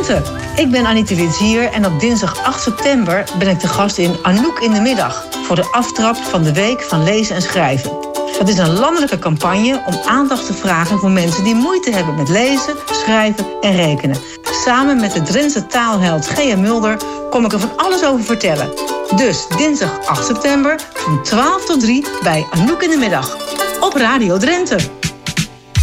Drenthe. Ik ben Anita Litsier en op dinsdag 8 september ben ik te gast in Anouk in de middag voor de aftrap van de Week van Lezen en Schrijven. Het is een landelijke campagne om aandacht te vragen voor mensen die moeite hebben met lezen, schrijven en rekenen. Samen met de Drentse taalheld Gea Mulder kom ik er van alles over vertellen. Dus dinsdag 8 september van 12 tot 3 bij Anouk in de middag op Radio Drenthe.